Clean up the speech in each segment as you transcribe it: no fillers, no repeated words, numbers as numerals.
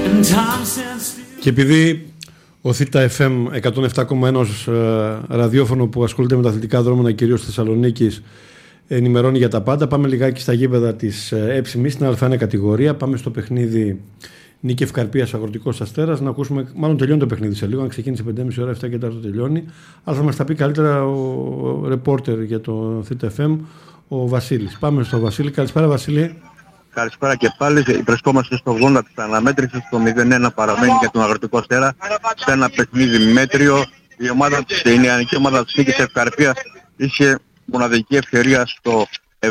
Και επειδή ο ΘΙΤΑ FM 107,1 ραδιόφωνο που ασχολείται με τα αθλητικά δρόμενα κυρίως Θεσσαλονίκης ενημερώνει για τα πάντα, πάμε λιγάκι στα γήπεδα της ΕΨΜΗ στην Α1 κατηγορία. Πάμε στο παιχνίδι Νίκη Ευκαρπίας Αγροτικός Αστέρας. Να ακούσουμε, μάλλον τελειώνει το παιχνίδι σε λίγο. Αν ξεκίνησε 5.30 ώρα, 7 και 4 τελειώνει. Αλλά θα μας τα πει καλύτερα ο ρεπόρτερ για το ΘΙΤΑ FM, ο Βασίλης. Πάμε στο Βασίλη. Καλησπέρα, Βασίλη. Καλησπέρα και πάλι. Βρισκόμαστε στο 80 της αναμέτρησης. Το 0-1 παραμένει για τον Αγροτικό Αστέρα. Σε ένα παιχνίδι μέτριο. Η νεανική ομάδα της Νίκης Ευκαρπίας είχε μοναδική ευκαιρία στο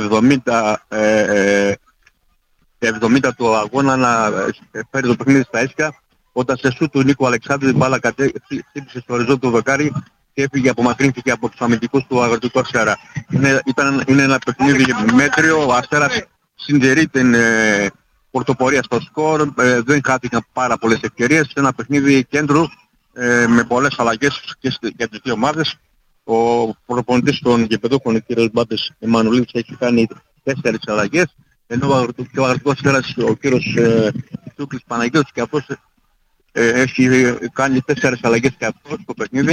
70 του αγώνα να φέρει το παιχνίδι στα ίσια, όταν σε σούτ του Νίκου Αλεξάνδρου η μπάλα χτύπησε στο οριζόντιο του δοκάρι και έφυγε, απομακρύνθηκε από τους αμυντικούς του Αγροτικού Αστέρα. Είναι ένα παιχνίδι μέτριο. Ο Αστέρας συντηρεί την πορτοπορία στο σκορ, δεν χάθηκαν πάρα πολλές ευκαιρίες. Σε ένα παιχνίδι κέντρου με πολλές αλλαγές και για τις δύο ομάδες. Ο προπονητής των γηπεδούχων, ο κ. Μπάτες Εμμανουλίδης, έχει κάνει 4 αλλαγές, ενώ ο Αγροτικός Αστέρας, ο κ. Τούκλης Παναγιώτης, και αυτός έχει κάνει 4 αλλαγές και αυτό στο παιχνίδι.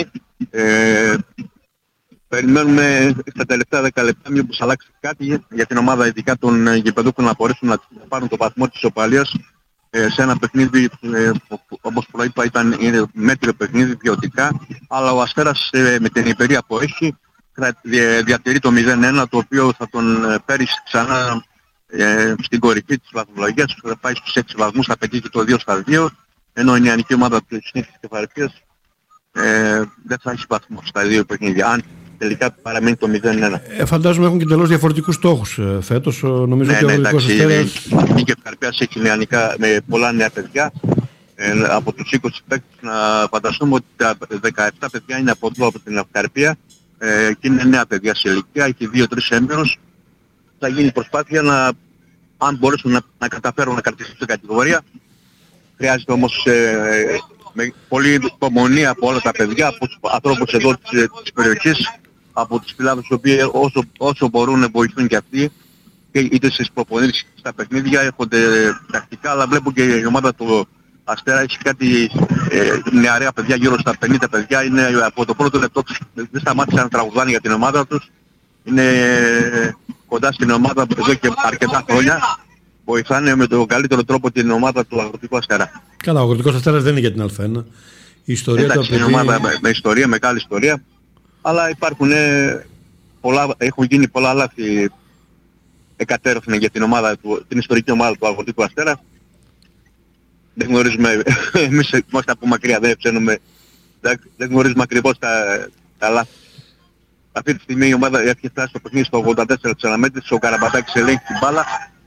Περιμένουμε στα τελευταία 10 λεπτά μήπως αλλάξει κάτι για την ομάδα, ειδικά των γηπεδούχων, να μπορέσουν να πάρουν το βαθμό της ισοπαλίας σε ένα παιχνίδι όπως προείπα είναι μέτριο παιχνίδι ποιοτικά, αλλά ο Αστέρας με την υπερία που έχει διατηρεί το 0-1, το οποίο θα τον φέρει ξανά στην κορυφή της βαθμολογίας, θα πάει στους 6 βαθμούς, θα πετύχει το 2-2, ενώ η νεανική ομάδα της Νίκης Ευκαρπίας δεν θα έχει βαθμό στα 2 παιχνίδια, αν τελικά παραμένει το 0-1. Φαντάζομαι έχουν και τελώς διαφορετικούς στόχους φέτος. Νομίζω ναι, και ο Αγροτικός Αστέρας. Η Νίκη Ευκαρπίας έχει νεανικά με πολλά νέα παιδιά. Από τους 20 παίκτες να φανταστούμε ότι τα 17 παιδιά είναι από εδώ, από την Ευκαρπία, και είναι νέα παιδιά σε ηλικία, έχει 2-3 έμπειρους. Θα γίνει προσπάθεια αν μπορέσουν να καταφέρουν να κρατήσουν στην κατηγορία. Χρειάζεται όμως με πολλή υπομονή από όλα τα παιδιά, από τους ανθρώπους εδώ της περιοχής, από τους φιλάδους, οι οποίοι όσο μπορούν βοηθούν και αυτοί, και είτε στις προπονήσεις είτε στα παιχνίδια, έρχονται τακτικά, αλλά βλέπω και η ομάδα του Αστέρα έχει κάτι νεαρέα παιδιά, γύρω στα 50 παιδιά, είναι από το πρώτο λεπτό δεν σταμάτησαν να τραγουδάνε για την ομάδα τους, είναι κοντά στην ομάδα εδώ και αρκετά χρόνια. Βοηθάνε με τον καλύτερο τρόπο την ομάδα του Αγροτικού Αστέρα. Καλά, ο Αγροτικός Αστέρας δεν είναι για την Α1. Η ιστορία εντάξει, είναι ομάδα με ιστορία, μεγάλη ιστορία, αλλά υπάρχουν έχουν γίνει πολλά λάθη εκατέρωθεν για την ομάδα την ιστορική ομάδα του Αγροτικού Αστέρα. Δεν γνωρίζουμε, εμείς είμαστε από μακριά, δεν ψένουμε, δεν γνωρίζουμε ακριβώς τα λάθη. Αυτή τη στιγμή η ομάδα έχει φτάσει στο παιχνίδι στο 84 της αναμέτρησης, ο Καραμπατάκης ελέγχει την μπάλα.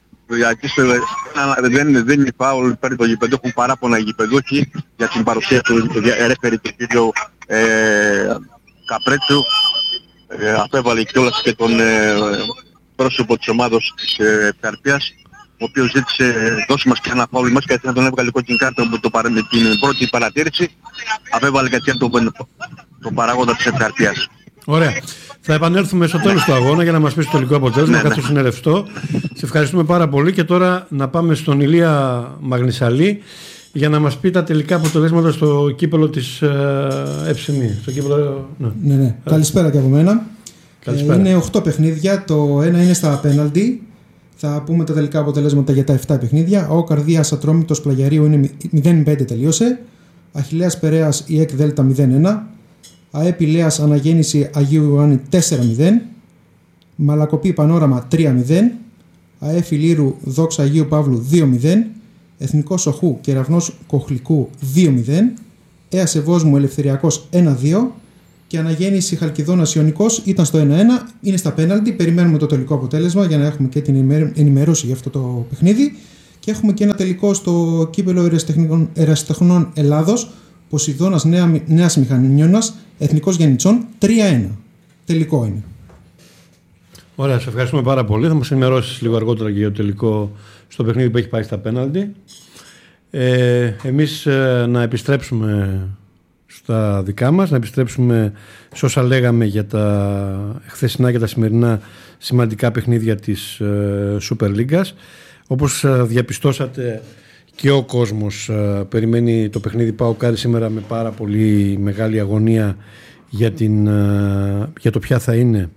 Δεν είναι φάουλ, παίρνει το γηπεδό, έχουν παράπονα οι γηπεδούχοι για την παρουσία του ρέφερη του κύριο Καπρέτσου. Απέβαλε κιόλας και τον πρόσωπο της ομάδος της Ευκαρπίας, ο οποίος ζήτησε δώσει μας και ένα φάουλ μας, γιατί να τον έβγαλε κόκκινη κάρτα με την πρώτη παρατήρηση. Απέβαλε και τον παράγοντα της Ευκαρπίας. Ωραία. Θα επανέλθουμε στο τέλος του αγώνα για να μας πεις το τελικό αποτέλεσμα, καθώς είναι ρευστό. Σε ευχαριστούμε πάρα πολύ και τώρα να πάμε στον Ηλία Μαγνησαλή για να μας πει τα τελικά αποτελέσματα στο κύπελλο της ΕΨΜΗ. Ναι. Καλησπέρα και από μένα. Είναι 8 παιχνίδια, το ένα είναι στα πέναλτι. Θα πούμε τα τελικά αποτελέσματα για τα 7 παιχνίδια. Ο Καρδίας Ατρόμητος Πλαγιαρίου είναι 0-5 τελείωσε. Αχιλλέας Περέας η ΕΚ Δέλτα 0-1. ΑΕΠ Ηλέας Αναγέννηση Αγίου Ιωάννη 4-0. Μαλακοπή Πανόραμα 3-0. ΑΕΦ Ηλύρου Δόξα Αγίου Παύλου 2-0. Εθνικός Οχού Κεραυνός Κοχλικού 2-0. ΕΑΣ Ευόσμου Ελευθεριακός 1-2. Και Αναγέννηση Χαλκιδόνας Ιωνικός ήταν στο 1-1. Είναι στα πέναλτι. Περιμένουμε το τελικό αποτέλεσμα για να έχουμε και την ενημέρωση για αυτό το παιχνίδι. Και έχουμε και ένα τελικό στο κύπελλο Ερασιτεχνών Ελλάδος. Ποσειδώνας Νέας Μηχανιώνας, Εθνικός Γενιτσών 3-1. Τελικό είναι. Ωραία, σε ευχαριστούμε πάρα πολύ. Θα μας ενημερώσεις λίγο αργότερα και για το τελικό στο παιχνίδι που έχει πάει στα πέναλτι. Εμείς να επιστρέψουμε στα δικά μας, να επιστρέψουμε σε όσα λέγαμε για τα χθεσινά και τα σημερινά σημαντικά παιχνίδια της Super League. Όπως διαπιστώσατε και ο κόσμος περιμένει το παιχνίδι ΠΑΟΚ Άρης σήμερα με πάρα πολύ μεγάλη αγωνία για το ποια θα είναι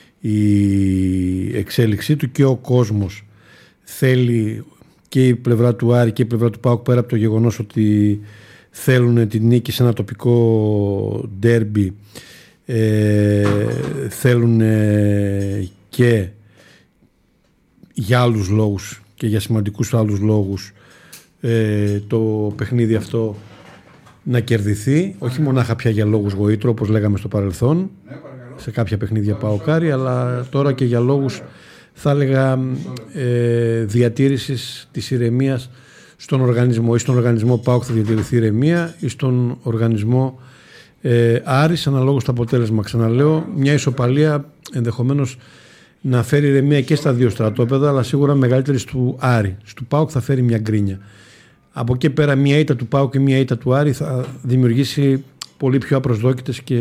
η εξέλιξή του, και ο κόσμος θέλει, και η πλευρά του Άρη και η πλευρά του ΠΑΟΚ, πέρα από το γεγονός ότι θέλουν την νίκη σε ένα τοπικό ντέρμπι, θέλουν και για άλλους λόγους και για σημαντικούς άλλους λόγους το παιχνίδι αυτό να κερδιθεί, όχι μονάχα πια για λόγους γοήτρου όπως λέγαμε στο παρελθόν σε κάποια παιχνίδια ΠΑΟΚ Άρη, αλλά τώρα και για λόγους, θα έλεγα, διατήρησης της ηρεμίας στον οργανισμό, ή στον οργανισμό ΠΑΟΚ θα διατηρηθεί ηρεμία, ή στον οργανισμό Άρης αναλόγως το αποτέλεσμα. Ξαναλέω, μια ισοπαλία ενδεχομένως να φέρει ηρεμία και στα δύο στρατόπεδα, αλλά σίγουρα μεγαλύτερη του Άρη. Στου ΠΑΟΚ θα φέρει μια γκρίνια. Από εκεί πέρα μια ήττα του ΠΑΟΚ και μια ήττα του Άρη θα δημιουργήσει πολύ πιο απροσδόκητες και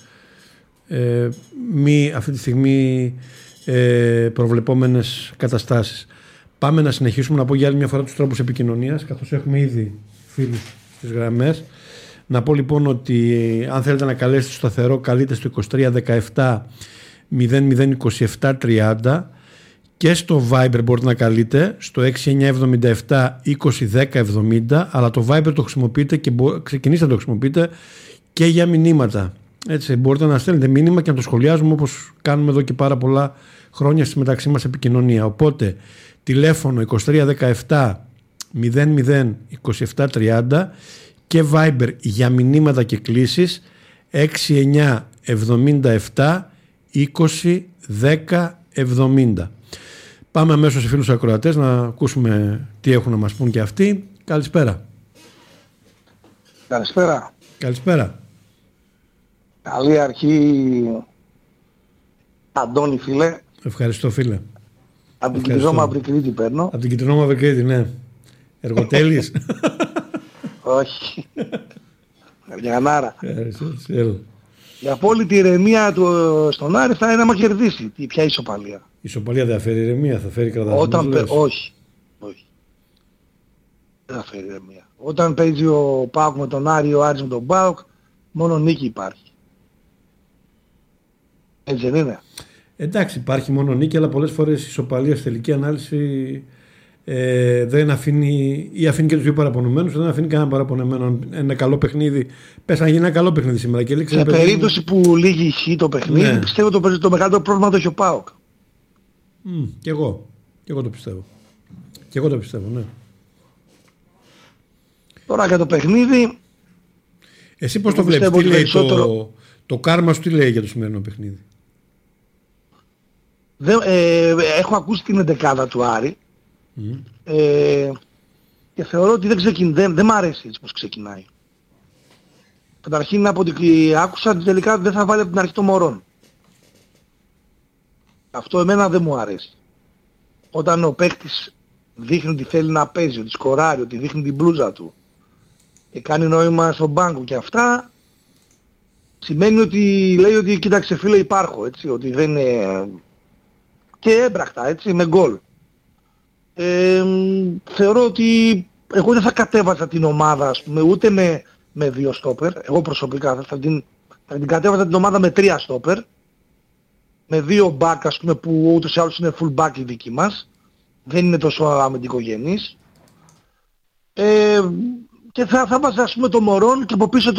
μη αυτή τη στιγμή προβλεπόμενες καταστάσεις. Πάμε να συνεχίσουμε, να πω για άλλη μια φορά τους τρόπους επικοινωνίας, καθώς έχουμε ήδη φίλους στις γραμμές. Να πω λοιπόν ότι αν θέλετε να καλέσετε στο σταθερό, καλείτε στο 2317 0027 30, και στο Viber μπορείτε να καλείτε στο 6977 2010 70, αλλά το Viber το χρησιμοποιείτε και ξεκινήστε να το χρησιμοποιείτε και για μηνύματα. Έτσι, μπορείτε να στέλνετε μήνυμα και να το σχολιάζουμε όπως κάνουμε εδώ και πάρα πολλά χρόνια στη μεταξύ μας επικοινωνία. Οπότε τηλέφωνο 2317 0027 30 και Viber για μηνύματα και κλήσεις 6977 20 10 70. Πάμε αμέσως σε φίλους ακροατές να ακούσουμε τι έχουν να μας πούν και αυτοί. Καλησπέρα. Καλησπέρα. Καλησπέρα. Καλή αρχή, Αντώνη φίλε. Ευχαριστώ φίλε. Από την Κιτρινό Μαύρη Κρήτη παίρνω. Από την Κιτρινό Μαύρη Κρήτη, ναι. Εργοτέλης. Όχι. Γιαννάρα. Η απόλυτη ηρεμία στον Άρη θα είναι άμα κερδίσει. Ποια ισοπαλία. Η ισοπαλία δεν θα φέρει ηρεμία, θα φέρει κρατασμό. Όχι. Δεν θα φέρει ηρεμία. Όταν παίζει ο ΠΑΟΚ με τον Άρη, ο Άρης με τον ΠΑΟΚ, μόνο νίκη υπάρχει. Έτσι δεν είναι? Εντάξει, υπάρχει μόνο νίκη, αλλά πολλές φορές η ισοπαλία στη τελική ανάλυση δεν αφήνει, ή αφήνει και τους δύο παραπονεμένους, δεν αφήνει κανένα παραπονεμένο. Ένα καλό παιχνίδι, πες να γίνει ένα καλό παιχνίδι σήμερα και λήξει. Σε περίπτωση που λύγει ισχύ το παιχνίδι, ναι, πιστεύω το μεγάλο πρόβλημα το έχει ο ΠΑΟΚ. Κι εγώ το πιστεύω. Και εγώ το πιστεύω, ναι. Τώρα για το παιχνίδι, εσύ πώς το βλέπεις, τι λέει το κάρμα σου, τι λέει για το σημερινό παιχνίδι? Έχω ακούσει την εντεκάδα του Άρη και θεωρώ ότι δεν μ' αρέσει έτσι πως ξεκινάει. Καταρχήν από ό,τι άκουσα τελικά δεν θα βάλει από την αρχή το Μωρόν. Αυτό εμένα δεν μου αρέσει. Όταν ο παίκτης δείχνει ότι θέλει να παίζει, ότι σκοράρει, ότι δείχνει την μπλούζα του και κάνει νόημα στον πάγκο και αυτά, σημαίνει ότι λέει ότι κοίταξε φίλε υπάρχω, έτσι, ότι δεν είναι... και έμπρακτα, έτσι, με γκολ. Θεωρώ ότι εγώ δεν θα κατέβαζα την ομάδα, ας πούμε, ούτε με δύο στόπερ. Εγώ προσωπικά θα την κατέβαζα την ομάδα με 3 στόπερ, με 2 μπακ, ας πούμε, που ούτως ή άλλως είναι full back οι δικοί μας, δεν είναι τόσο αμυντικογενείς. Και θα βάζα, ας πούμε, το Μωρόν και από πίσω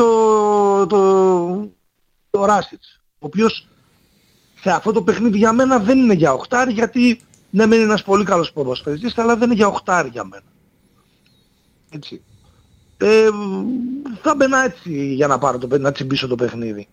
το Ράσιτς, ο οποίος σε αυτό το παιχνίδι για μένα δεν είναι για οχτάρι, γιατί ναι μεν είναι ένας πολύ καλός ποδοσφαιριστής, αλλά δεν είναι για οχτάρι για μένα. Έτσι. Θα μπαίνα έτσι για να πάρω να τσιμπήσω το παιχνίδι.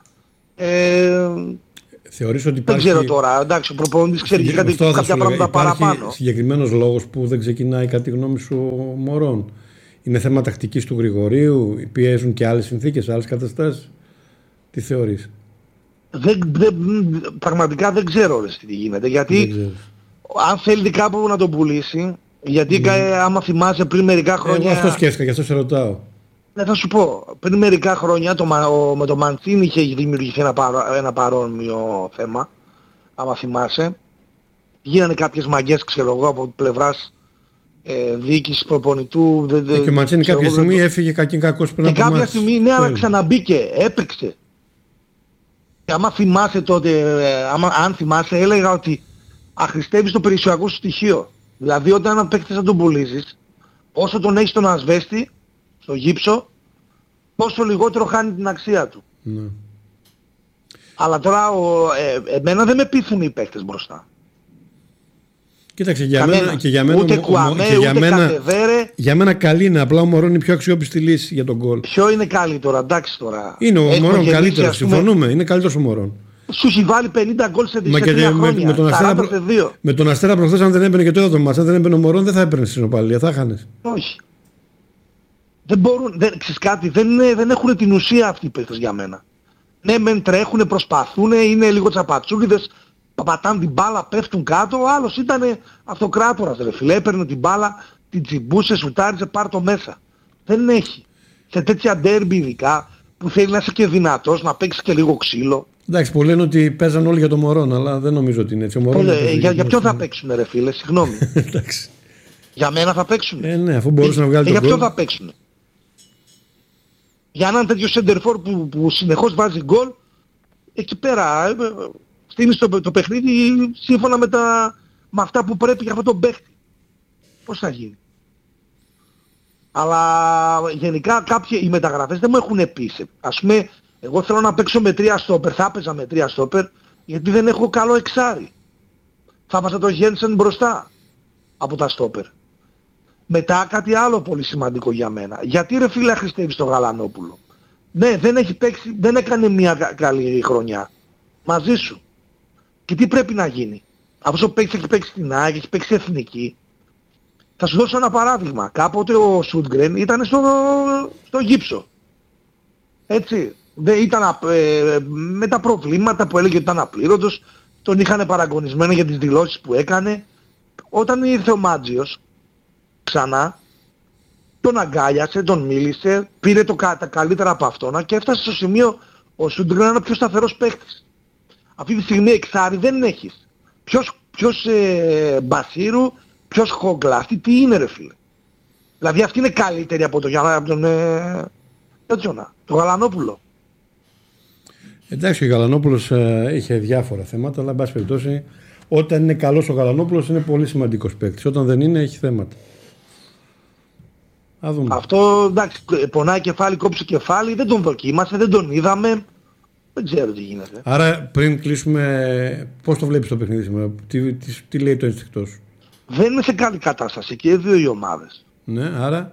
Θεωρείς ότι υπάρχει... Δεν ξέρω τώρα, εντάξει, ο προπονητής ξέρει κάποια πράγματα παραπάνω. Υπάρχει συγκεκριμένος λόγος που δεν ξεκινάει κατά τη γνώμη σου ο Μωρόν? Είναι θέμα τακτικής του Γρηγορίου, πιέζουν και άλλες συνθήκες, άλλες καταστάσεις? Τι θεωρείς? Πραγματικά δεν ξέρω τι γίνεται, γιατί αν θέλει κάπου να τον πουλήσει, γιατί άμα θυμάσαι πριν μερικά χρόνια... Εγώ αυτό σκέφτηκα, γι' αυτό σε ρωτάω. Ναι, θα σου πω, πριν μερικά χρόνια με το Μαντσίνη είχε δημιουργηθεί ένα παρόμοιο θέμα, άμα θυμάσαι. Γίνανε κάποιες μαγιές, ξέρω εγώ, από πλευράς διοίκηση προπονητού. Και ο Μαντσίνη κάποια στιγμή έφυγε κακός πριν από κάποια στιγμή, ναι, αλλά ξαναμπήκε, έπαιξε. Και άμα θυμάσαι τότε, αν θυμάσαι, έλεγα ότι αχρηστεύεις το περιουσιακό σου στοιχείο. Δηλαδή όταν ένα παίκτης θα τον πουλήσεις, όσο τον έχεις στον ασβέστη, στο γύψο, τόσο λιγότερο χάνει την αξία του. Ναι. Αλλά τώρα εμένα δεν με πείθουν οι παίκτες μπροστά. Κοίταξε, για μένα, ούτε Κουαμέ, ούτε Κατεβέρε. Για μένα καλή είναι, απλά ο Μωρόν είναι η πιο αξιόπιστη λύση για τον γκολ. Ποιο είναι καλή τώρα, εντάξει τώρα. Είναι ο Μωρόν καλύτερος, συμφωνούμε, είναι καλύτερος ο Μωρόν. Σου έχει βάλει 50 γκολ σε 3 χρόνια, 40-2. Με τον Αστέρα προχθές, αν δεν έμπαινε και το μάτς, αν δεν έμπαινε ο Μωρόν, δεν θα έπαιρνε στην οπαλία, θα χάνες. Όχι. Δεν μπορούν, ξέρεις κάτι, δεν έχουν την ουσία αυτοί οι παίκτες για μένα. Ναι, μεν τρέχουνε, προσπαθούνε, είναι λίγο τσαπατσούλιδες, πατάνε την μπάλα, πέφτουν κάτω. Ο άλλος ήταν αυτοκράτορας, ρε φίλε. Έπαιρνε την μπάλα, την τσιμπούσε, σουτάριζε, πάρ' το μέσα. Δεν έχει. Σε τέτοια ντέρμπι ειδικά, που θέλει να είσαι και δυνατός, να παίξεις και λίγο ξύλο. Εντάξει, πολλοί λένε ότι παίζαν όλοι για τον Μωρόν, αλλά δεν νομίζω ότι είναι έτσι. Για ποιον θα παίξουν, ρε φίλε, συγγνώμη. Για μένα θα παίξουν. Ναι, αφού μπορούσε να βγάλει τον Για ποιον θα παίξουν. Για έναν τέτοιο σεντερφόρ που συνεχώς βάζει γκολ, εκεί πέρα στείνεις το παιχνίδι σύμφωνα με αυτά που πρέπει για αυτόν τον παίχτη. Πώς θα γίνει. Αλλά γενικά οι μεταγραφές δεν μου έχουν πείσει. Ας πούμε, εγώ θέλω να παίξω με 3 στόπερ, θα έπαιζα με 3 στόπερ, γιατί δεν έχω καλό εξάρι. Θα βάζα το Γένσεν μπροστά από τα στόπερ. Μετά κάτι άλλο πολύ σημαντικό για μένα. Γιατί ρε φίλε αχρηστεύεις τον Γαλανόπουλο. Ναι, δεν έχει παίξει, δεν έκανε μια καλή χρονιά. Μαζί σου. Και τι πρέπει να γίνει. Αυτός ο παίκτης έχει παίξει στην ΑΕΚ, έχει παίξει εθνική. Θα σου δώσω ένα παράδειγμα. Κάποτε ο Σούντγκρεν ήταν στο γύψο. Έτσι. Δεν ήταν, με τα προβλήματα που έλεγε ότι ήταν απλήρωτος, τον είχαν παραγωνισμένο για τις δηλώσεις που έκανε. Όταν ήρθε ο Μάτζιος ξανά, τον αγκάλιασε, τον μίλησε, πήρε τα καλύτερα από αυτόν και έφτασε στο σημείο ο Σούντγκρεν να είναι ο πιο σταθερός παίκτης. Αυτή τη στιγμή εξάρι δεν έχεις. Ποιος Μπασίρου, ποιος Χόγκλα, αυτή τι είναι ρε φίλε. Δηλαδή αυτή είναι καλύτερη από τον Γαλανόπουλο. Εντάξει, ο Γαλανόπουλος είχε διάφορα θέματα, αλλά εν πάση περιπτώσει όταν είναι καλός ο Γαλανόπουλος είναι πολύ σημαντικός παίκτης. Όταν δεν είναι έχει θέματα. Αυτό εντάξει, πονάει κεφάλι, κόψει κεφάλι, δεν τον δοκίμασε, δεν τον είδαμε. Δεν ξέρω τι γίνεται. Άρα πριν κλείσουμε, πώς το βλέπεις το παιχνίδι σήμερα, τι λέει το ένστικτό σου. Δεν είναι σε καλή κατάσταση και οι δύο οι ομάδες. Ναι, άρα.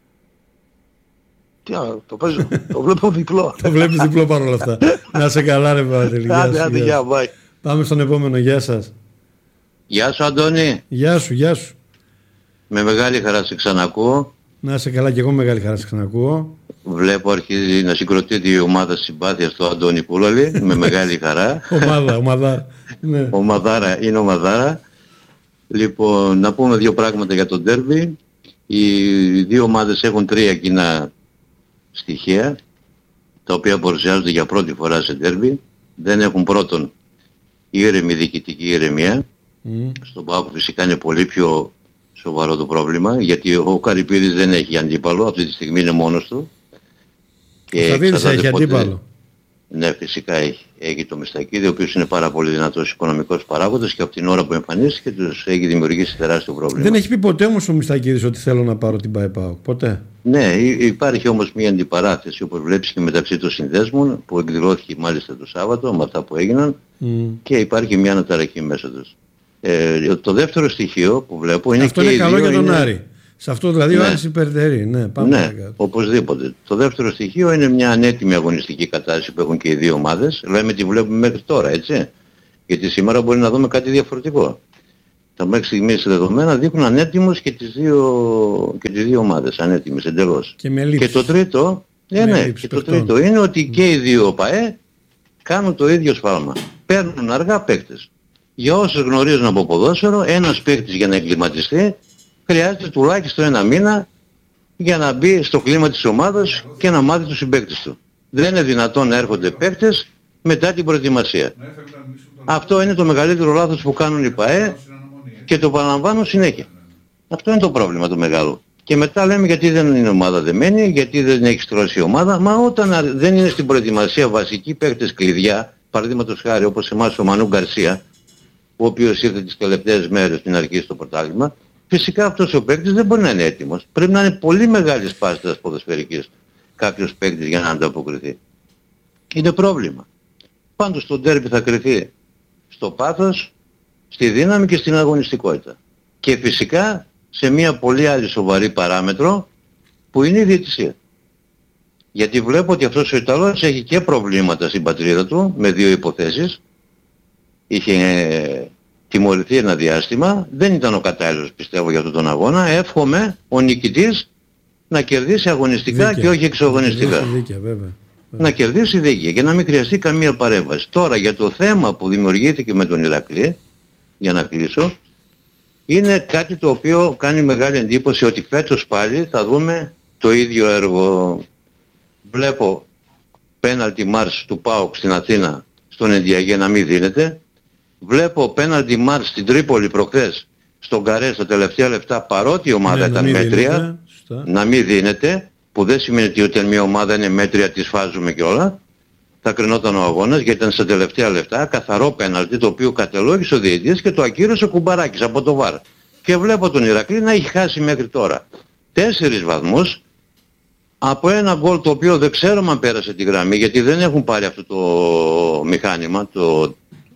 Τι άλλο, το παίζω, το βλέπω διπλό. Το βλέπεις διπλό παρόλα αυτά. Να σε καλά ρε Παντελή. Άντε, γεια, bye. Πάμε στον επόμενο, γεια σας. Γεια σου Αντώνη. Γεια σου, γεια σου. Με μεγάλη χαρά σε ξανακούω. Να είσαι καλά και εγώ μεγάλη χαρά σε ξανακούω. Βλέπω αρχίζει να συγκροτείται η ομάδα συμπάθειας του Αντώνη Πούλαλη με μεγάλη χαρά. Ομαδάρα. Ναι. Είναι ομαδάρα. Λοιπόν, να πούμε δύο πράγματα για το ντέρμπι. Οι δύο ομάδες έχουν 3 κοινά στοιχεία, τα οποία παρουσιάζονται για πρώτη φορά σε ντέρμπι. Δεν έχουν πρώτον ήρεμη διοικητική ηρεμία. Στον ΠΑΟΚ φυσικά είναι πολύ πιο σοβαρό το πρόβλημα, γιατί ο Καρυπίδης δεν έχει αντίπαλο, αυτή τη στιγμή είναι μόνος του. Ο Σαββίδης έχει αντίπαλο. Ναι, φυσικά έχει. Έχει το Μιστακίδη, ο οποίος είναι πάρα πολύ δυνατός οικονομικός παράγοντας και από την ώρα που εμφανίστηκε τους έχει δημιουργήσει τεράστιο πρόβλημα. Δεν έχει πει ποτέ όμως ο Μιστακίδης ότι θέλω να πάρω την ΠΑΟΚ. Ποτέ. Ναι, υπάρχει όμως μια αντιπαράθεση, όπως βλέπεις και μεταξύ των συνδέσμων, που εκδηλώθηκε μάλιστα το Σάββατο με αυτά που έγιναν και υπάρχει μια αναταραχή μέσα τους. Το δεύτερο στοιχείο που βλέπω είναι αυτό και είναι καλό για τον Άρη. Σε αυτό δηλαδή ο Άρης υπερτερεί. Ναι, οπωσδήποτε. Το δεύτερο στοιχείο είναι μια ανέτοιμη αγωνιστική κατάσταση που έχουν και οι δύο ομάδες. Λέμε τι βλέπουμε μέχρι τώρα, έτσι. Γιατί σήμερα μπορεί να δούμε κάτι διαφορετικό. Τα μέχρι στιγμής δεδομένα δείχνουν ανέτοιμους και τις δύο ομάδες. Ανέτοιμες εντελώς. Και το τρίτο, το τρίτο είναι ότι και οι δύο ΠΑΕ κάνουν το ίδιο σφάλμα. Παίρνουν αργά παίκτες. Για όσους γνωρίζουν από ποδόσφαιρο, ένας παίκτης για να εγκληματιστεί χρειάζεται τουλάχιστον 1 μήνα για να μπει στο κλίμα της ομάδας και να μάθει τους συμπαίκτες του. Δεν είναι δυνατόν να έρχονται παίκτες μετά την προετοιμασία. Αυτό είναι το μεγαλύτερο λάθος που κάνουν οι ΠΑΕ και το παραλαμβάνω συνέχεια. Αυτό είναι το πρόβλημα το μεγάλο. Και μετά λέμε γιατί δεν είναι ομάδα δεμένη, γιατί δεν έχει στρώσει η ομάδα. Μα όταν δεν είναι στην προετοιμασία βασικοί παίκτες κλειδιά, παραδείγματος χάρη όπως εμάς ο Μανού Γκαρσία, ο οποίος ήρθε τις τελευταίες μέρες στην αρχή στο πρωτάθλημα, φυσικά αυτός ο παίκτης δεν μπορεί να είναι έτοιμος. Πρέπει να είναι πολύ μεγάλης πάστας ποδοσφαιρικής κάποιος παίκτης για να ανταποκριθεί. Είναι πρόβλημα. Πάντως το ντέρμπι θα κριθεί στο πάθος, στη δύναμη και στην αγωνιστικότητα. Και φυσικά σε μια πολύ άλλη σοβαρή παράμετρο που είναι η διαιτησία. Γιατί βλέπω ότι αυτός ο Ιταλός έχει και προβλήματα στην πατρίδα του με 2 υποθέσεις. Είχε τιμωρηθεί ένα διάστημα, δεν ήταν ο κατάλληλος πιστεύω για αυτόν τον αγώνα. Εύχομαι ο νικητής να κερδίσει αγωνιστικά δίκαια, και όχι εξωαγωνιστικά. Δίκαια, βέβαια. Να κερδίσει δίκαια και να μην χρειαστεί καμία παρέμβαση. Τώρα για το θέμα που δημιουργήθηκε με τον Ηρακλή, για να κλείσω, είναι κάτι το οποίο κάνει μεγάλη εντύπωση ότι φέτος πάλι θα δούμε το ίδιο έργο. Βλέπω πέναλτι μάρς του ΠΑΟΚ στην Αθήνα στον Εντιαγέ να μην δίνεται. Βλέπω πέναλτι μάρς στην Τρίπολη προχθές στον Καρέ στα τελευταία λεπτά, παρότι η ομάδα ήταν μέτρια, να μην δίνεται, που δεν σημαίνει ότι όταν μια ομάδα είναι μέτρια της φάζουμε και όλα. Θα κρινόταν ο αγώνας γιατί ήταν στα τελευταία λεπτά καθαρό πέναλτι το οποίο κατελόγησε ο διαιτητής και το ακύρωσε ο Κουμπαράκης από το ΒΑΡ. Και βλέπω τον Ηρακλή να έχει χάσει μέχρι τώρα 4 βαθμούς από ένα γκολ το οποίο δεν ξέρω αν πέρασε τη γραμμή γιατί δεν έχουν πάρει αυτό το μηχάνημα, το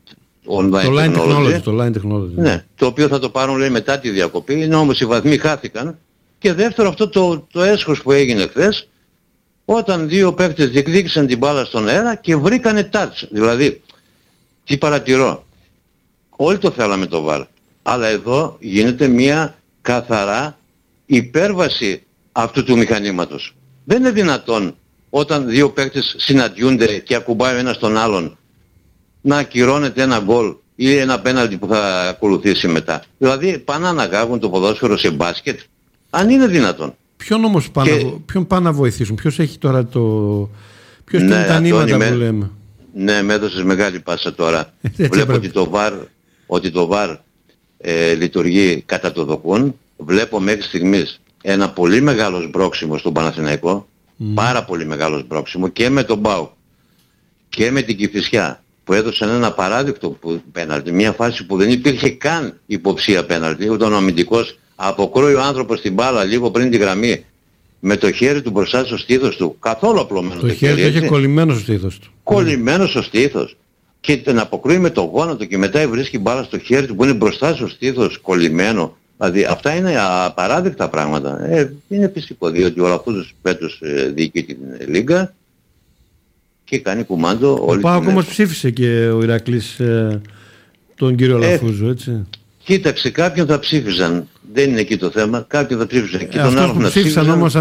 line technology. Ναι, το οποίο θα το πάρουν λέει μετά τη διακοπή, είναι όμως οι βαθμοί χάθηκαν. Και δεύτερο αυτό το έσχος που έγινε χθες, όταν 2 παίκτες διεκδίκησαν την μπάλα στον αέρα και βρήκανε touch. Δηλαδή, τι παρατηρώ, όλοι το θέλαμε το VAR, αλλά εδώ γίνεται μια καθαρά υπέρβαση αυτού του μηχανήματος. Δεν είναι δυνατόν όταν 2 παίκτες συναντιούνται και ακουμπάει ο ένας τον άλλον να ακυρώνεται ένα γκολ ή ένα πέναλτι που θα ακολουθήσει μετά. Δηλαδή πάνε να αναγάγουν το ποδόσφαιρο σε μπάσκετ, αν είναι δυνατόν. Ποιον όμως ποιον πάνε να βοηθήσουν, ποιος έχει τώρα ποιος είναι τα νήματα που λέμε. Ναι, με έδωσες μεγάλη πάσα τώρα. Βλέπω ότι το VAR λειτουργεί κατά το δοκούν. Βλέπω μέχρι στιγμής ένα πολύ μεγάλο σμπρόξιμο στον Παναθηναϊκό, πάρα πολύ μεγάλο σμπρόξιμο και με τον ΠΑΟΚ και με την Κηφισιά που έδωσαν ένα παράδεικτο πέναλτι, μια φάση που δεν υπήρχε καν υποψία πέναλτι, όταν ο αμυντικός αποκρούει ο άνθρωπος την μπάλα λίγο πριν τη γραμμή με το χέρι του μπροστά στο στήθος του, καθόλου απλωμένο το χέρι του είχε κολλημένο στο στήθος του. Κολλημένο στο στήθος. Και την αποκρούει με το γόνατο και μετά βρίσκει μπάλα στο χέρι του που είναι μπροστά στο στήθος κολλημένο. Δηλαδή αυτά είναι απαράδεκτα πράγματα. Είναι φυσικό διότι ο Λαφούζος φέτος διοικεί την Λίγκα και κάνει κουμάντο όλη την. Ο ΠΑΟΚ όμως ψήφισε και ο Ηρακλής τον κύριο Λαφούζο, έτσι. Κοίταξε, κάποιον θα ψήφιζαν. Δεν είναι εκεί το θέμα. Κάποιον θα ψήφιζαν. Και τον αυτός που ψήφισαν όμως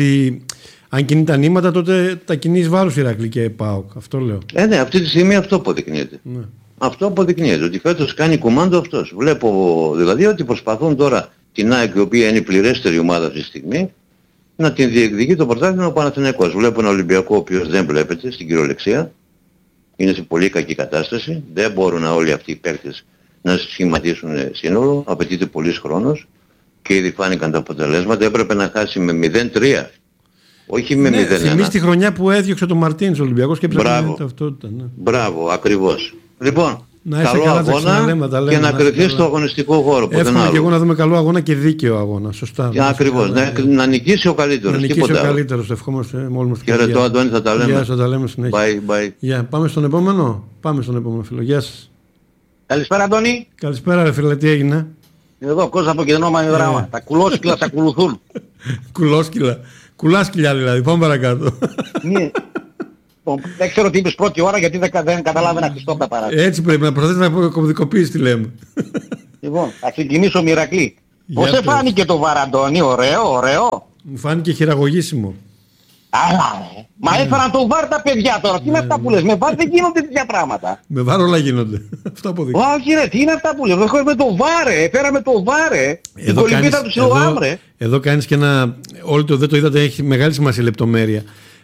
αν κινεί τα νήματα τότε τα κινείς βάρος Ηρακλή και ΠΑΟΚ. Αυτό λέω. Ναι, αυτή τη στιγμή αυτό αποδεικνύεται. Ναι. Αυτό αποδεικνύεται. Ότι φέτος κάνει κουμάντο αυτός. Βλέπω δηλαδή ότι προσπαθούν τώρα την ΑΕΚ η οποία είναι η πληρέστερη ομάδα αυτή τη στιγμή να την διεκδικεί το πρωτάθλημα ο Παναθηναϊκός. Βλέπω ένα Ολυμπιακό ο οποίος δεν βλέπετε στην κυριολεξία. Είναι σε πολύ κακή κατάσταση. Δεν μπορούν όλοι αυτοί οι παίκτες να σχηματίσουν σύνολο. Απαιτείται πολύς χρόνος και ήδη φάνηκαν τα αποτελέσματα. Έπρεπε να χάσει με 0-3. Όχι με 0-1. Θυμίζει τη χρονιά που έδιωξε τον Μαρτίνς ο Ολυμπιακός και έπρεπε να ταυτότητα. Ναι. Μπράβο, ακριβώς. Λοιπόν, καλό αγώνα και να κρυφθεί στο αγωνιστικό χώρο. Εύχομαι και εγώ να δούμε καλό αγώνα και δίκαιο αγώνα. Σωστά. Ακριβώς. Να νικήσει ο καλύτερος. Να νικήσει ο καλύτερος. Ευχόμαστε μόλις μας. Χαιρετώ Αντώνη, θα τα λέμε. Γεια σας, θα τα λέμε συνέχεια. Bye. Πάμε στον επόμενο. Πάμε στον επόμενο φίλο. Γεια σας. Καλησπέρα Αντώνη. Καλησπέρα ρε φίλε, τι έγινε. Εδώ Κώστα από Κεντρώμα Δράμα. Τα κουλόσκυλα θα ακολουθούν. Κουλάσκυλια δηλαδή, πάμε παρακάτω. Δεν ξέρω τι είπες πρώτη ώρα γιατί δεν καταλάβαινα Χριστό τα παράδειγμα. Έτσι πρέπει να προσθέσεις να κωδικοποιήσεις τι λέμε. Λοιπόν, θα ξεκινήσω Μηρακλή. Πώς σε φάνηκε το VAR Αντώνη, ωραίο. Μου φάνηκε χειραγωγήσιμο. Αλλά μα έφεραν το VAR τα παιδιά τώρα. Τι είναι αυτά που λες, με VAR δεν γίνονται τέτοια πράγματα. Με VAR όλα γίνονται. Αυτό αποδείχνει. Όχι ρε, τι είναι αυτά που λες, με το VAR, έφεραμε το VAR. Την κολυμπίδα του Σιλουάμ ρε. Εδώ κάνεις και ένα, όλοι δεν το είδατε, έχει μεγάλη σημασία λεπτομέρεια.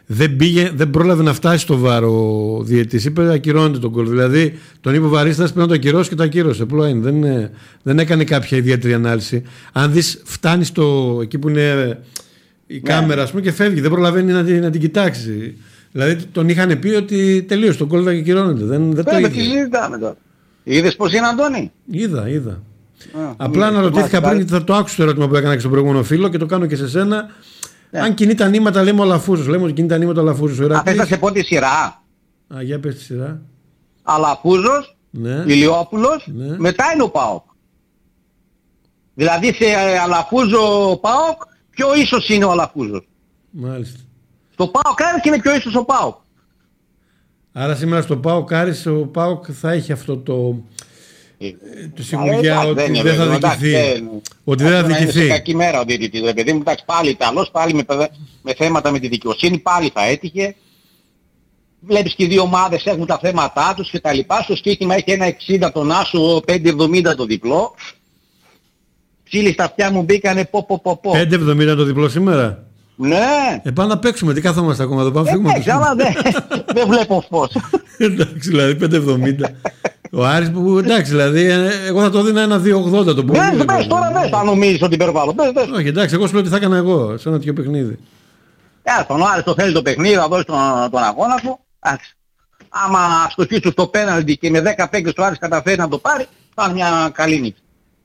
δεν πρόλαβε να φτάσει στο VAR ο διαιτητής. Είπε ακυρώνεται τον γκολ. Δηλαδή τον είπε ο βαρίστας πρέπει να το ακυρώσει και το ακύρωσε. Απλό είναι. Δεν έκανε κάποια ιδιαίτερη ανάλυση. Αν δεις, φτάνει εκεί που είναι η κάμερα, ας πούμε, και φεύγει. Δεν προλαβαίνει να την κοιτάξει. Δηλαδή τον είχαν πει ότι τελείωσε, το γκολ θα ακυρώνεται. Δεν το είδε. Τι συζητάμε τώρα. Είδες πως είναι, Αντώνη? Είδα. Απλά αναρωτήθηκα πριν, θα το άκουσα το ερώτημα που έκανα και στον προηγούμενο φίλο και το κάνω και σε σένα. Αν κινεί τα νήματα, λέμε ο Αλαφούζος. Λέμε ότι κινεί τα νήματα ο Αλαφούζος. Θες να σε πω τη σειρά? Για πες τη σειρά. Αλαφούζος, Ηλιόπουλος, μετά είναι ο ΠΑΟΚ. Δηλαδή σε Αλαφούζο ΠΑΟΚ, πιο ίσως είναι ο Αλαφούζος. Μάλιστα. Στο ΠΑΟΚ Άρης είναι πιο ίσως ο ΠΑΟΚ. Άρα σήμερα στο ΠΑΟΚ Άρης ο ΠΑΟΚ θα έχει αυτό το σιγουριά ότι δεν θα δικηθεί. Ότι δεν θα δικηθεί. Είναι σε κακή μέρα ο διαιτητής. Παιδί μου, εντάξει, πάλι Ιταλός, πάλι με θέματα με τη δικαιοσύνη, πάλι θα έτυχε. Βλέπεις και οι δύο ομάδες έχουν τα θέματά τους και τα λοιπά. Στο στοίχημα έχει ένα 60 τον άσο, 5,70 το διπλό. Ψήλοι στα αυτιά μου μπήκανε 5,70 το διπλό σήμερα. Ναι. Πάμε να παίξουμε, τι κάθομαστε ακόμα εδώ, πάμε φύγουμε. Αλλά δεν βλέπω φως. Εντάξει, δηλαδή 5,70. Ο Άρης που, εντάξει, δηλαδή, εγώ θα το δίνα ένα 2,80 το πολύ. Ναι, πες τώρα, πες, αν νομίζεις ότι υπερβάλλω. Όχι, εντάξει, εγώ σου λέω τι θα έκανα εγώ, σε ένα τέτοιο παιχνίδι. Τον Άρης το θέλει το παιχνίδι, θα δώσει τον αγώνα του. Άμα στοχίσει στο πέναλτι και με 10 παίκτες ο Άρης καταφέρει να το πάρει, θα είναι μια καλή νίκη.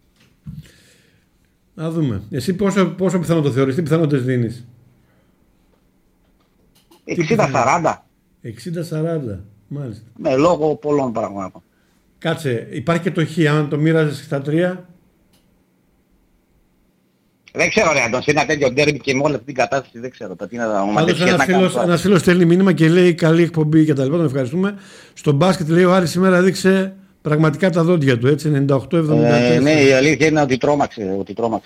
Να δούμε. Εσύ πόσο πιθανό το θεωρείς, τι πιθανότητες δίνεις? 60-40. 60-40, μάλιστα. Με λόγω πολλών πραγμάτων. Κάτσε, υπάρχει και το χ, αν το μοίραζες στα 3. Δεν ξέρω ρε Αντών, σε ένα τέτοιο ντέρμπι και με όλη αυτή την κατάσταση δεν ξέρω. Ένας φίλος στέλνει μήνυμα και λέει καλή εκπομπή και τα λοιπά, τον ευχαριστούμε. Στο μπάσκετ λέει ο Άρης σήμερα έδειξε πραγματικά τα δόντια του, έτσι, 98-74. Ναι, η αλήθεια είναι ότι τρόμαξε.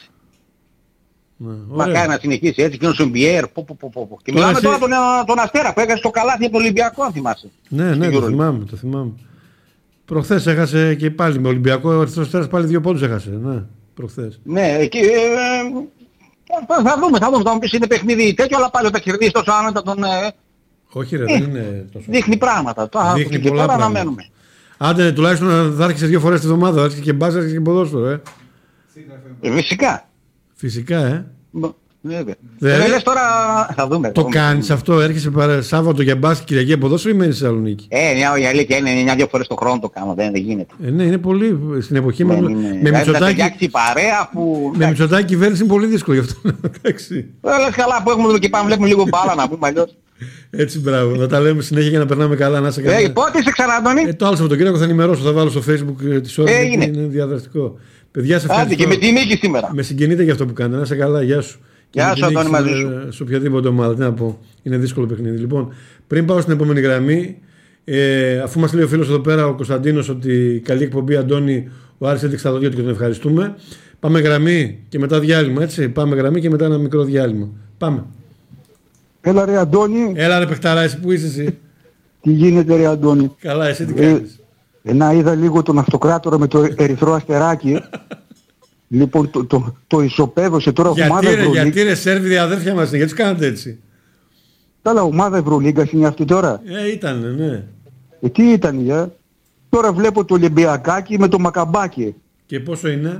Μακάρι να συνεχίσει έτσι, και ο Σουμπιέρ, Και μιλάμε τώρα τον Αστέρα που έκανε στο καλάθι από τον Ολυμπιακό, αν θυμάσαι. Ναι, το θυμάμαι. Προχθές έχασε και πάλι με Ολυμπιακό, ο Αστέρας πάλι 2 πόντους έχασε, ναι, προχθές. Ναι, εκεί, θα δούμε, θα μου πεις είναι παιχνίδι τέτοιο, αλλά πάλι θα κερδίσει τόσο άνετα τον... Όχι ρε, δεν είναι τόσο. Δείχνει πράγματα, δείχνει πολλά πράγματα. Αναμένουμε. Άντε, τουλάχιστον θα άρχισε 2 φορές τη βδομάδα, άρχισε και μπάζα, άρχισε και ποδόσφαιρο, Φυσικά, Λες τώρα θα δούμε. Το κάνεις αυτό, έρχεσαι Σάββατο για μπάσκετ, Κυριακή από ποδόσφαιρο ή μένεις στη Θεσσαλονίκη? Η αλήθεια είναι 9-2 φορές το χρόνο το κάνω, δεν γίνεται. Ναι, είναι πολύ, στην εποχή με Μητσοτάκη. Με Μητσοτάκη κυβέρνηση είναι πολύ δύσκολο γι' αυτό. Λες καλά που έχουμε εδώ και πάμε, βλέπουμε λίγο μπάλα να πούμε αλλιώς. Έτσι, μπράβο, να τα λέμε συνέχεια για να περνάμε καλά, να είσαι καλά. Πότε είσαι ξανά, Αντώνη? Το άλλο Σαββατοκύριακο θα ενημερώσω, θα βάλω στο Facebook τις ώρες, είναι διαδραστικό. Παιδιά, σε ευχαριστώ. Και με τη νίκη σήμερα. Με συγκινείτε για αυτό που κάνετε, να είσαι καλά, γεια σου. Γεια σου, Αντώνη, μαζί σου. Σε οποιαδήποτε ομάδα, τι να πω. Είναι δύσκολο παιχνίδι. Λοιπόν, πριν πάω στην επόμενη γραμμή, αφού μας λέει ο φίλος εδώ πέρα, ο Κωνσταντίνος, ότι καλή εκπομπή, Αντώνη, ο Άρης έδειξε τα δόντια του και τον ευχαριστούμε. Πάμε γραμμή και μετά διάλειμμα, έτσι. Πάμε γραμμή και μετά ένα μικρό διάλειμμα. Πάμε. Έλα ρε Αντώνη. Έλα ρε παιχταρά, εσύ που είσαι εσύ? Τι γίνεται ρε Αντώνη? Καλά, εσύ τι κάνεις? Να είδα λίγο τον αυτοκράτορα με το ερυθρό αστεράκι. Λοιπόν, το ισοπαίδωσε τώρα ομάδα Ευρωλίγκα. Γιατί ρε Σέρβοι αδέρφια μας είναι, γιατί τους κάνατε έτσι? Καλά, ομάδα Ευρωλίγκας είναι αυτή τώρα. Ήτανε, ναι. Τι ήταν, Τώρα βλέπω το Ολυμπιακάκι με το Μακαμπάκι. Και πόσο είναι?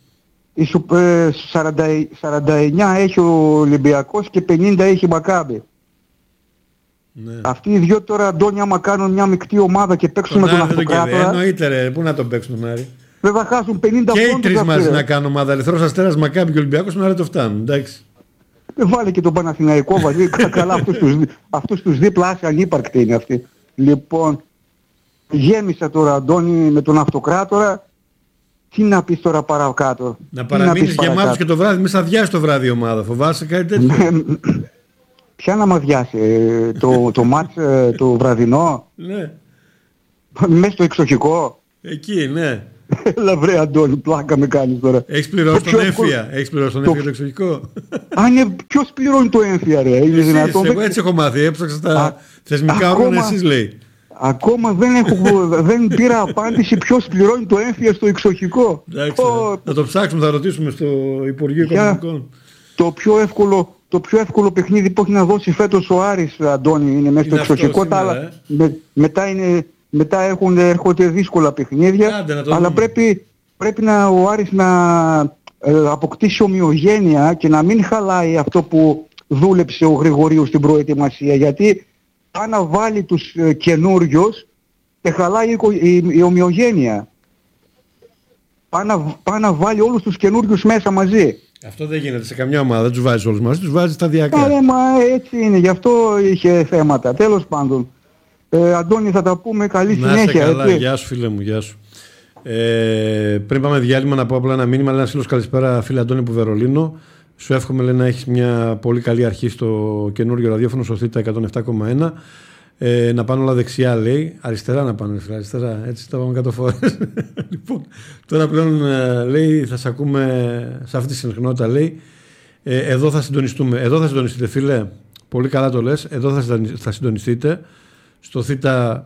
49 έχει ο Ολυμπιακός και 50 έχει η Μακάμπι. Ναι. Αυτοί οι δυο τώρα, Αντώνη, άμα κάνουν μια μεικτή ομάδα και παίξουν με τον αυτοκράτορα... Εννοείται ρε, πού να τον παίξουν τον Άρη? Δεν θα χάσουν 50 πόντους. Και οι τρεις μαζί να κάνουν ομάδα. Ερυθρός Αστέρας, Μακάμπι και Ολυμπιακός, να το φτάνουν, εντάξει. Βάλε και τον Παναθηναϊκό βαζί, καλά αυτούς τους δίπλα, άσοι ανύπαρκτοι είναι αυτοί. Λοιπόν, γέμισα τώρα, Αντώνη, με τον αυτοκράτορα. Τι να πεις τώρα παρακάτω? Να παραμείνεις γεμάτος και το βράδυ, μη αδειάσει το βράδυ η ομάδα. Φοβάσαι κάτι τέτοιο? Ποια να μ' αδειάσει? Το μάτς το βραδινό? Ναι. Μέσα στο εξοχικό? Εκεί, ναι. Έλα βρε Αντώνη, πλάκα με κάνεις τώρα. Έχεις πληρώσει τον έμφυα? Έχεις πληρώσει τον έμφυα το εξοχικό? Ποιος πληρώνει το έμφυα ρε? Εγώ έτσι έχω μάθει, έψαξα τα θεσμικά όργανα, εσείς λέει. Ακόμα δεν πήρα απάντηση ποιος πληρώνει το έμφυα στο εξοχικό. Εντάξει, θα το ψάξουμε, θα ρωτήσουμε στο Υπουργείο Οικονομικών. Το πιο εύκολο το πιο εύκολο παιχνίδι που έχει να δώσει φέτος ο Άρης, Αντώνη, είναι μέσα στο εξοχικό. Μετά έρχονται δύσκολα παιχνίδια, αλλά πρέπει ο Άρης να αποκτήσει ομοιογένεια και να μην χαλάει αυτό που δούλεψε ο Γρηγορίου στην προετοιμασία, γιατί αν να βάλει τους καινούριους και χαλάει η ομοιογένεια. Πάει να βάλει όλους τους καινούριους μέσα μαζί. Αυτό δεν γίνεται σε καμιά ομάδα, δεν τους βάζεις όλους μαζί, τους βάζεις σταδιακά. Μα έτσι είναι, γι' αυτό είχε θέματα. Τέλος πάντων, Αντώνη, θα τα πούμε, καλή συνέχεια. Καλά, γεια σου φίλε μου, γεια σου. Πριν πάμε διάλειμμα, να πω απλά ένα μήνυμα. Λέει ένας φίλος, καλησπέρα φίλε Αντώνη που Βερολίνο. Σου εύχομαι, λέει, να έχεις μια πολύ καλή αρχή στο καινούργιο ραδιόφωνο, στο Θήτα 107,1. Να πάνε όλα δεξιά, λέει. Αριστερά να πάνε, αριστερά. Έτσι τα πάμε 100 φορές. Λοιπόν, τώρα πλέον, λέει, θα σε ακούμε σε αυτή τη συχνότητα, λέει. Εδώ θα συντονιστούμε. Εδώ θα συντονιστείτε, φίλε. Πολύ καλά το λες. Εδώ θα συντονιστείτε. Στο Θήτα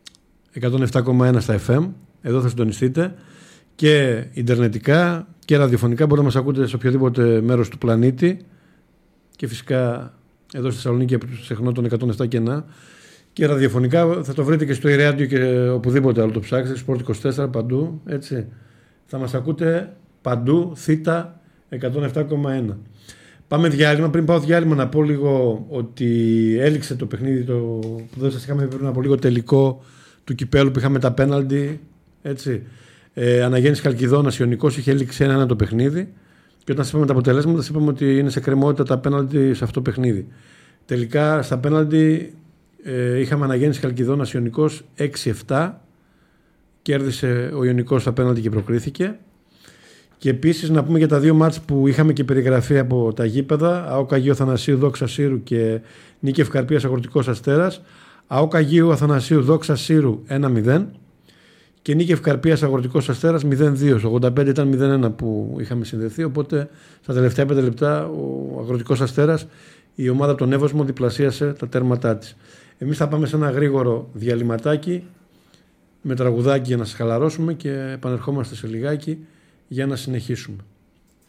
107,1 στα FM. Εδώ θα συντονιστείτε. Και ιντερνετικά και ραδιοφωνικά μπορείτε να μας ακούτε σε οποιοδήποτε μέρος του πλανήτη. Και φυσικά εδώ στη Θεσσαλονίκη από το συχνό των 107,1. Και ραδιοφωνικά θα το βρείτε και στο iRadio και οπουδήποτε άλλο το ψάξετε, Sport 24, παντού, έτσι. Θα μας ακούτε παντού, Θήτα 107,1. Πάμε διάλειμμα. Πριν πάω διάλειμμα να πω λίγο ότι έληξε το παιχνίδι που δεν σας είχαμε πριν από λίγο, τελικό του κυπέλου που είχαμε τα πέναλτι, έτσι. Αναγέννης Χαλκιδόνας, Ιωνικός, είχε έληξει 1-1 το παιχνίδι και όταν σας είπαμε τα αποτελέσματα σας είπαμε ότι είναι σε κρεμότητα τα πέναλτι σε αυτό το παιχνίδι. Τελικά στα πέναλτι είχαμε Αναγέννηση Χαλκιδόνας Ιωνικός 6-7, κέρδισε ο Ιωνικός στα πέναλτι και προκρίθηκε. Και επίσης να πούμε για τα δύο μάτς που είχαμε και περιγραφεί από τα γήπεδα, ΑΟΚ Αγίου Αθανασίου Δόξα Σύρου και Νίκη Ευκαρπίας Αγροτικός Αστέρας. ΑΟΚ Αγίου Αθανασίου Δόξα Σύρου 1-0 και Νίκη Ευκαρπίας Αγροτικός Αστέρας 0-2. Στο 85 ήταν 0-1 που είχαμε συνδεθεί, οπότε στα τελευταία 5 λεπτά ο Αγροτικός Αστέρας, η ομάδα από τον Εύωσμο, διπλασίασε τα τέρματά της. Εμείς θα πάμε σε ένα γρήγορο διαλυματάκι με τραγουδάκι για να σας χαλαρώσουμε και επανερχόμαστε σε λιγάκι για να συνεχίσουμε.